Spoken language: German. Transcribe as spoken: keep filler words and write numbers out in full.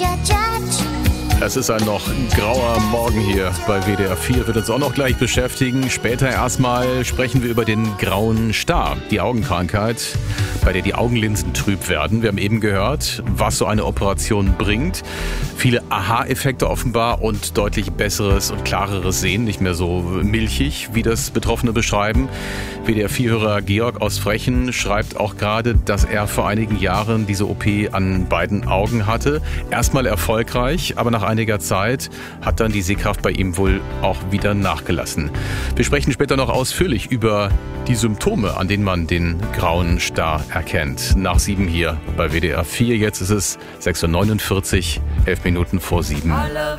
Es ist ein noch grauer Morgen hier bei W D R vier, wird uns auch noch gleich beschäftigen. Später erstmal sprechen wir über den grauen Star, die Augenkrankheit, bei der die Augenlinsen trüb werden. Wir haben eben gehört, was so eine Operation bringt. Viele Aha-Effekte offenbar und deutlich besseres und klareres Sehen, nicht mehr so milchig, wie das Betroffene beschreiben. W D R vier-Hörer Georg aus Frechen schreibt auch gerade, dass er vor einigen Jahren diese O P an beiden Augen hatte. Erstmal erfolgreich, aber nach einiger Zeit hat dann die Sehkraft bei ihm wohl auch wieder nachgelassen. Wir sprechen später noch ausführlich über die Symptome, an denen man den grauen Star erkennt. Nach sieben hier bei W D R vier. Jetzt ist es sechs Uhr neunundvierzig, elf Minuten vor sieben.